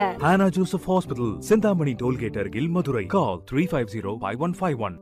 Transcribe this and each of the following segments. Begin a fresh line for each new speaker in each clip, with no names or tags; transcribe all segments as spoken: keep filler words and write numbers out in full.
Hannah Joseph Hospital, Sindhamani Tollgate Argil, Madurai. Call three five zero five one five one.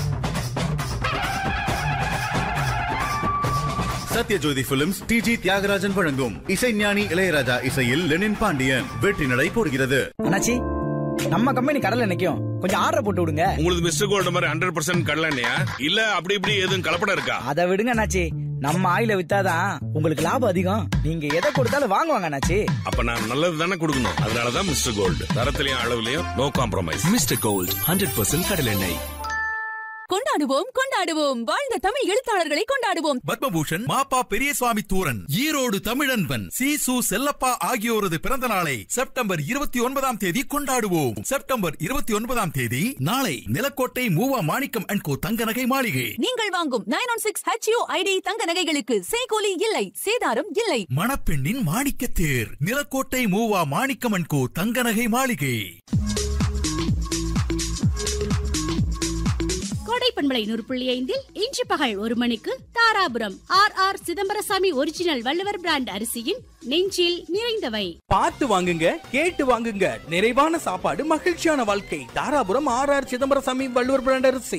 Sathyajothi films D G Thiagarajan வழங்கும் இசைஞானி இளையராஜா இசையில் Lenin Pandian வெற்றி நடை போடுகிறது.
அண்ணாச்சி, நம்ம கம்பெனி கடல்ல நிக்கும், கொஞ்சம் ஆர்டர் போட்டு விடுங்க.
உங்களுக்கு மிஸ்டர் கோல்டு மாதிரி ஹண்ட்ரட் பர்சன்ட் கடல எண்ணெயா இல்ல அப்படி இப்படி எதுவும் கலப்படம் இருக்கா?
அதை விடுங்க அண்ணாச்சி, நம்ம ஆயில வித்தாதான் உங்களுக்கு லாபம் அதிகம். நீங்க எதை கொடுத்தாலும் வாங்குவாங்க அண்ணாச்சி.
அப்ப நான் நல்லது தானே கொடுக்கணும். அதனாலதான் mister gold, தரத்திலையும் அளவுலயும் no compromise.
Mister gold hundred percent கடல் எண்ணெய்.
கொண்டாடுவோம் கொண்டாடுவோம் வாழ்ந்த தமிழ் எழுத்தாளர்களை கொண்டாடுவோம்.
பத்மபூஷன் மாப்பா பெரியசுவாமி தூரன், ஈரோடு தமிழன்பன், சி சு செல்லப்பா ஆகியோரது பிறந்த நாளை செப்டம்பர் இருபத்தி ஒன்பதாம் தேதி கொண்டாடுவோம். செப்டம்பர் இருபத்தி ஒன்பதாம் தேதி நாளை நிலக்கோட்டை மூவா மாணிக்கம் அண்ட் கோ தங்க நகை மாளிகை.
நீங்கள் வாங்கும் nine one six H U ID தங்க நகைகளுக்கு செய்கூலி இல்லை, சேதாரம் இல்லை.
மணப்பெண்ணின் மாணிக்க தேர் நிலக்கோட்டை மூவா மாணிக்கம் அண்ட் கோ தங்க நகை மாளிகை.
பண்பலை நூறு புள்ளி ஐந்தில் இன்று பகல் ஒரு மணிக்கு Dharapuram R R Chidambarasamy original Valluvar brand அரிசியின் நெஞ்சில் நிறைந்தவை.
பார்த்து வாங்குங்க, கேட்டு வாங்குங்க. நிறைவான சாப்பாடு, மகிழ்ச்சியான வாழ்க்கை. Dharapuram R R Chidambarasamy Valluvar brand அரிசி.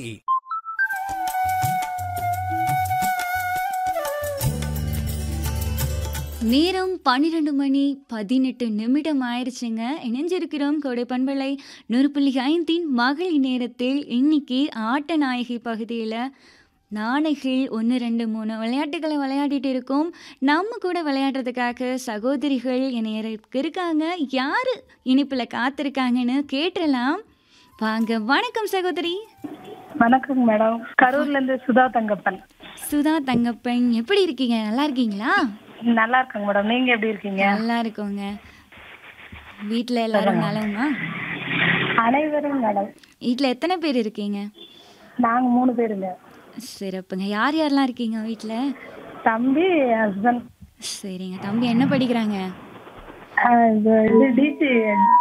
நேரம் பன்னிரெண்டு மணி பதினெட்டு நிமிடம் ஆயிடுச்சுங்க. இணைஞ்சிருக்கிறோம் கோடை பண்பலை நூறு புள்ளி ஐந்தின் மகளிர் நேரத்தில். இன்னைக்கு ஆட்ட நாயகி பகுதியில் நாளைகள் ஒன்று ரெண்டு மூணு விளையாட்டுகளை விளையாடிட்டு இருக்கோம். நம்ம கூட விளையாடுறதுக்காக சகோதரிகள் இணைய இருக்காங்க. யார் இனிப்பில் காத்திருக்காங்கன்னு கேட்டுடலாம் வாங்க. வணக்கம் சகோதரி.
வணக்கம் மேடம், கரூர்லேருந்து சுதா தங்கப்பன்.
சுதா தங்கப்பன், எப்படி இருக்கீங்க? நல்லா இருக்கீங்களா?
நல்லா இருக்கேங்க மேடம், நீங்க எப்படி இருக்கீங்க?
நல்லா இருக்கோங்க. வீட்ல எல்லாரும் நலமா?
அனைவரும் நலம்.
வீட்ல எத்தனை பேர் இருக்கீங்க?
நாங்க மூணு பேருங்க.
சிறப்புங்க. யார் யாரெல்லாம் இருக்கீங்க வீட்ல?
தம்பி, ஹஸ்பண்ட்.
சரிங்க. தம்பி என்ன படிக்கிறாங்க?
டிசி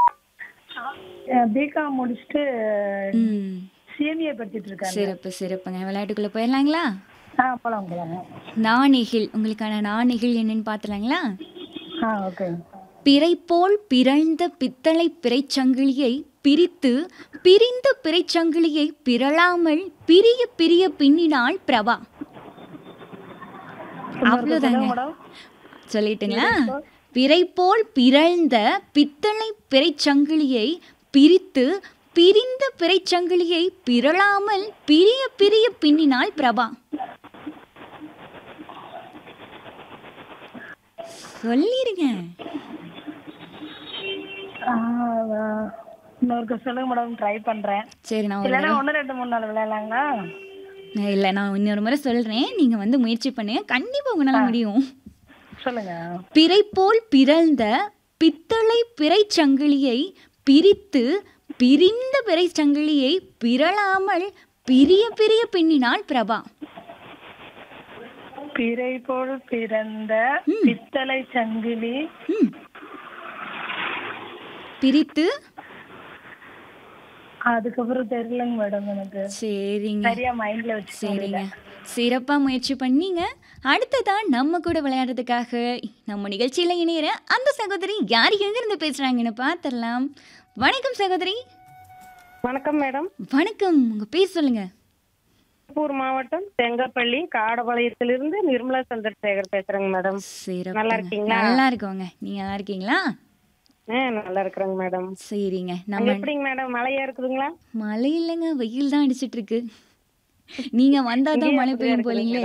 பிகாம் முடிச்சுட்டு சிஎம்ஏ படிச்சிட்டு இருக்காங்க.
சிறப்பு சிறப்புங்க. விளையாட்டுக்குள்ள போயிடலாங்களா?
போலாம் போலாம்.
நாணிகள், உங்களுக்கான நாணிகள் என்னன்னு பாத்துலாங்களா?
ஓகே.
பிறை போல் பிறழ்ந்த பித்தளை பிறைச்சங்கிலியை பிரித்து பிரிந்த பிறைச்சங்கிலியை பிறளாமல் பிரிய பிரிய பின்னினாள் பிரபா. அவ்வளவுதாங்க. சொல்லிட்டுங்களா? பிறை போல் பிறழ்ந்த பித்தளை பிறைச்சங்கிலியை பிரித்து பிரிந்த பிறைச்சங்கிலியை பிறளாமல் பிரிய பிரிய பின்னினாள் பிரபா. சொல்லிருங்க.
சொல்லுங்க மேடம், ட்ரை பண்றேன்.
சரி, நான்
ஒன்னு ரெண்டு மூணு நாள் விளையாடலாங்களா?
இல்ல, நான் இன்னொரு முறை சொல்றேன், நீங்க வந்து முயற்சி பண்ணுங்க, கண்டிப்பா உங்களால முடியும்.
சொல்லுங்க.
பிறை போல் பிறழ்ந்த பித்தளை பிறைச்சங்கிலியை பிரித்து பிரிந்த பிறைச்சங்கிலியை பிறளாமல் பிரிய பிரிய பின்னினாள் பிரபா.
பிறை போல் பிறந்த பித்தளை சங்கிலி பிரித்து, அதுக்கப்புறம் தெரியலங்க மேடம் எனக்கு.
சரிங்க,
சரியா மைண்ட்ல வச்சு.
சரிங்க, சிறப்பா முயற்சி பண்ணீங்க. அடுத்ததான் நம்ம கூட விளையாடுறதுக்காக நம்ம நிகழ்ச்சியில இணையற அந்த சகோதரி யார் எங்க இருந்து பேசுறாங்கன்னு பாத்திரலாம். வணக்கம் சகோதரி.
வணக்கம் மேடம்.
வணக்கம், உங்க பேர் சொல்லுங்க.
திருப்பூர் மாவட்டம் செங்கப்பள்ளி காடபாளையத்திலிருந்து நிர்மலா சந்திரசேகர் பேசுறேங்க மேடம். நல்லா இருக்கீங்களா?
நல்லா இருக்கோங்க. நீங்க நல்லா இருக்கீங்களா?
நல்லா இருக்கிறேங்க மேடம்.
சரிங்க. நம்ம
எப்படிங்க மேடம், மழையா இருக்குதுங்களா?
மழை இல்லைங்க, வெயில் தான் அடிச்சிட்டு இருக்கு. நீங்க வந்தாதான் மழை பெய்யும் போலீங்களே.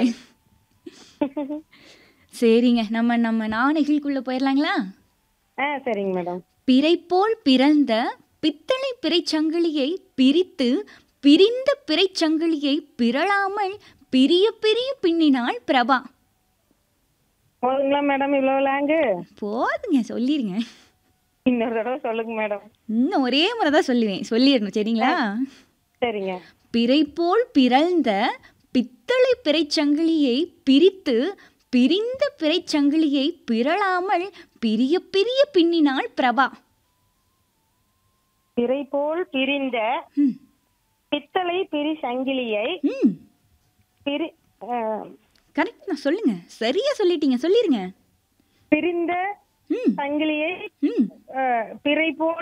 சரிங்க, நம்ம நம்ம நாணயங்களுக்குள்ள போயிடலாங்களா?
சரிங்க மேடம்.
பிறை போல் பிறந்த பித்தளை பிறைச்சங்கிலியை பிரித்து பிரிந்த பிறைச்சங்கிலியை பிறளாமல் பிரிய பிரிய பின்னினாள் பிரபா.
போதுங்களா மேடம்? இவ்வளவு லாங்கு
போதுங்க, சொல்லிருங்க.
இன்னொரு தடவை சொல்லுங்க மேடம்.
இன்னும் ஒரே முறை தான் சொல்லுவேன், சொல்லிடணும். சரிங்களா?
சரிங்க.
பிறை போல் பிறழ்ந்த பித்தளை பிறைச்சங்கிலியை பிரித்து பிரிந்த பிறைச்சங்கிலியை பிறளாமல் பிரிய பிரிய பின்னினாள் பிரபா.
பிறை போல் பிரிந்த பித்தளை பிரி சங்கிலியை பிரி
கரெக்ட், நான் சொல்லுங்க, சரியா சொல்லிட்டீங்க, சொல்லிருங்க.
பிரிந்த சங்கிலியை அஹ், பிறை போல்